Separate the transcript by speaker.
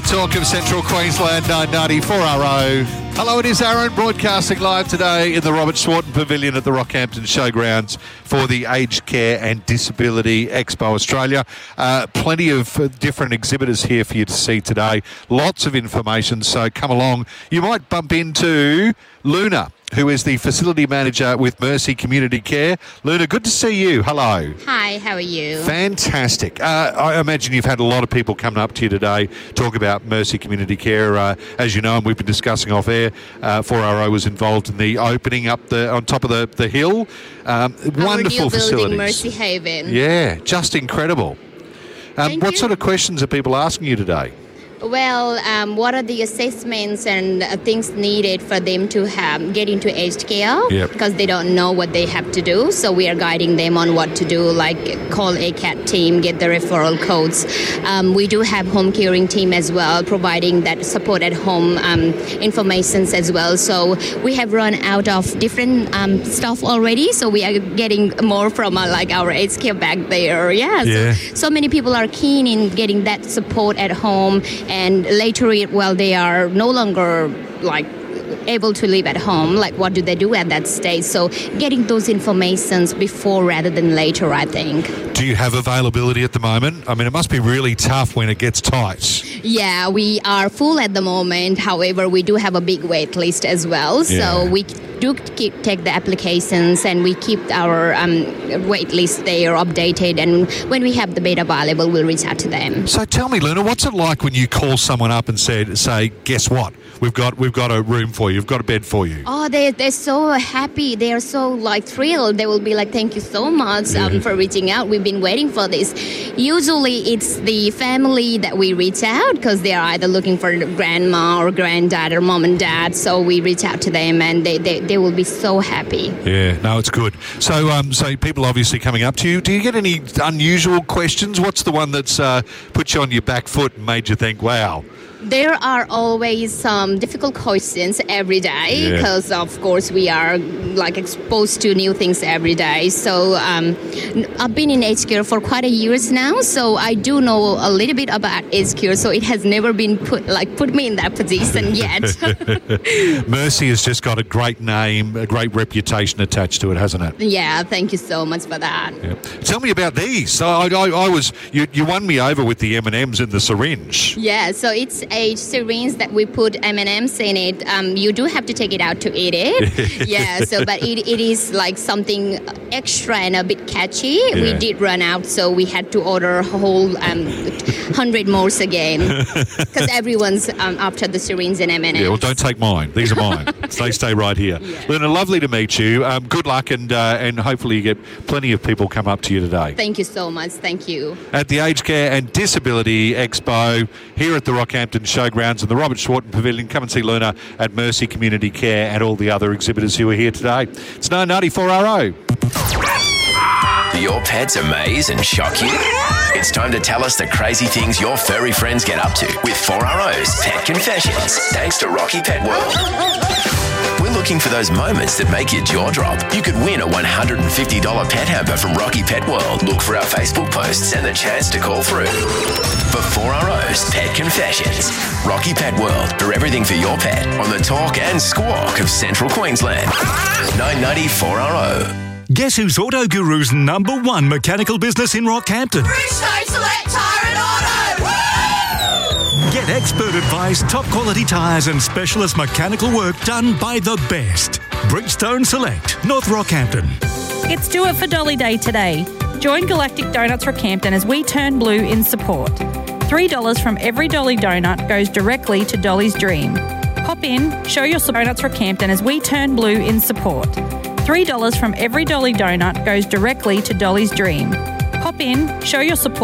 Speaker 1: Talk of Central Queensland 994RO. Hello, it is Aaron broadcasting live today in the Robert Swarton Pavilion at the Rockhampton Showgrounds for the Aged Care and Disability Expo Australia. Plenty of different exhibitors here for you to see today. Lots of information, so come along. You might bump into Luna, who is the facility manager with Mercy Community Care. Luna, good to see you. Hello.
Speaker 2: Hi, how are you?
Speaker 1: Fantastic. I imagine you've had a lot of people coming up to you today talk about Mercy Community Care. As you know, and we've been discussing off air, 4RO was involved in the opening up on top of the hill. Wonderful facilities.
Speaker 2: Mercy Haven.
Speaker 1: Yeah, just incredible. What sort of questions are people asking you today?
Speaker 2: Well, what are the assessments and things needed for them to get into aged care?
Speaker 1: Yep.
Speaker 2: Because they don't know what they have to do. So we are guiding them on what to do, like call ACAT team, get the referral codes. We do have home caring team as well, providing that support at home informations as well. So we have run out of different stuff already. So we are getting more from our aged care back there. Yeah. So many people are keen in getting that support at home. And later, they are no longer able to live at home, what do they do at that stage? So getting those informations before rather than later, I think.
Speaker 1: Do you have availability at the moment? I mean, it must be really tough when it gets tight.
Speaker 2: Yeah, we are full at the moment. However, we do have a big wait list as well.
Speaker 1: Yeah.
Speaker 2: So we do take the applications and we keep our wait list there updated. And when we have the bed available, we'll reach out to them.
Speaker 1: So tell me, Luna, what's it like when you call someone up and say, guess what? We've got a room for you. We've got a bed for you.
Speaker 2: Oh, they're so happy. They're so thrilled. They will be thank you so much for reaching out. We've been waiting for this. Usually it's the family that we reach out because they are either looking for grandma or granddad or mom and dad. So we reach out to them and they will be so happy.
Speaker 1: Yeah, no, it's good. So so people obviously coming up to you. Do you get any unusual questions? What's the one that's put you on your back foot and made you think, wow?
Speaker 2: There are always some difficult questions every day because, of course, we are exposed to new things every day. So I've been in aged care for quite a years now, so I do know a little bit about aged care. So it has never been put me in that position yet.
Speaker 1: Mercy has just got a great name, a great reputation attached to it, hasn't it?
Speaker 2: Yeah, thank you so much for that.
Speaker 1: Yeah. Tell me about these. So you won me over with the M&Ms in the syringe.
Speaker 2: Yeah, so it's a syringe that we put M&Ms in it. You do have to take it out to eat it. Yeah, so but it is something extra and a bit catchy.
Speaker 1: Yeah.
Speaker 2: We did run out, so we had to order a whole 100 more again because everyone's after the syringe and M&Ms.
Speaker 1: Yeah, well, don't take mine. These are mine. They stay right here. Yeah. Luna, lovely to meet you. Good luck, and hopefully you get plenty of people come up to you today.
Speaker 2: Thank you so much. Thank you.
Speaker 1: At the Aged Care and Disability Expo here at the Rockhampton Showgrounds and the Robert Swarton Pavilion. Come and see Luna at Mercy Community Care and all the other exhibitors who are here today. It's 994RO.
Speaker 3: Do your pets amaze and shock you? It's time to tell us the crazy things your furry friends get up to with 4RO's Pet Confessions, thanks to Rocky Pet World. We're looking for those moments that make your jaw drop. You could win a $150 pet hamper from Rocky Pet World. Look for our Facebook posts and the chance to call through. For 4RO's Pet Confessions, Rocky Pet World, for everything for your pet on the talk and squawk of Central Queensland. 994RO.
Speaker 4: Guess who's Auto Guru's #1 mechanical business in Rockhampton?
Speaker 5: Bridgestone Select Tyre and Auto! Woo!
Speaker 4: Get expert advice, top quality tyres and specialist mechanical work done by the best. Bridgestone Select, North Rockhampton.
Speaker 6: It's Do It for Dolly Day today. Join Galactic Donuts Rockhampton as we turn blue in support. $3 from every Dolly donut goes directly to Dolly's dream. Pop in, show your support Donuts Rockhampton as we turn blue in support. $3 from every Dolly donut goes directly to Dolly's dream. Pop in, show your support.